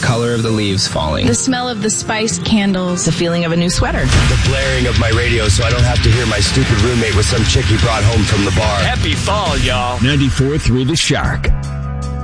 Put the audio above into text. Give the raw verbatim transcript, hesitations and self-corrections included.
color of the leaves falling. The smell of the spiced candles. The feeling of a new sweater. The blaring of my radio so I don't have to hear my stupid roommate with some chick he brought home from the bar. Happy fall, y'all. ninety-four point three The Shark.